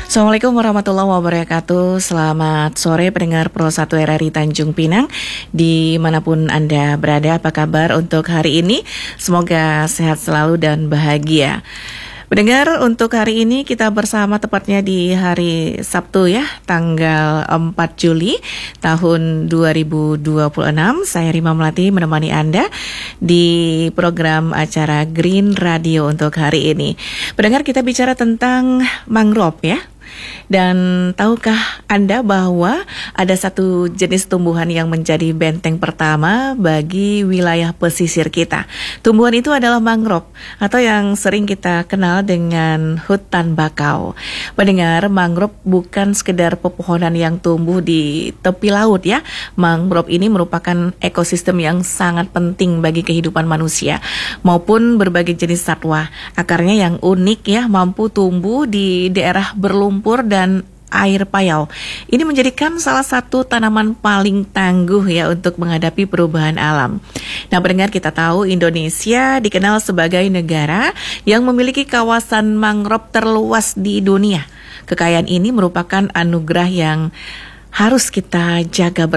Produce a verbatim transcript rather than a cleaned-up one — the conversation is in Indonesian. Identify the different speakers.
Speaker 1: Assalamualaikum warahmatullahi wabarakatuh. Selamat sore pendengar Pro satu R R I Tanjung Pinang, dimanapun Anda berada. Apa kabar untuk hari ini? Semoga sehat selalu dan bahagia. Pendengar, untuk hari ini kita bersama tepatnya di hari Sabtu ya, tanggal empat Juli tahun dua ribu dua puluh enam. Saya Rima Melati menemani Anda di program acara Green Radio untuk hari ini. Pendengar, kita bicara tentang mangrove ya. Dan tahukah Anda bahwa ada satu jenis tumbuhan yang menjadi benteng pertama bagi wilayah pesisir kita? Tumbuhan itu adalah mangrove atau yang sering kita kenal dengan hutan bakau. Pendengar, mangrove bukan sekedar pepohonan yang tumbuh di tepi laut ya. Mangrove ini merupakan ekosistem yang sangat penting bagi kehidupan manusia maupun berbagai jenis satwa. Akarnya yang unik ya, mampu tumbuh di daerah berlumpur dan air payau. Ini menjadikan salah satu tanaman paling tangguh ya untuk menghadapi perubahan alam. Nah, pendengar, kita tahu Indonesia dikenal sebagai negara yang memiliki kawasan mangrove terluas di dunia. Kekayaan ini merupakan anugerah yang harus kita jaga bersama.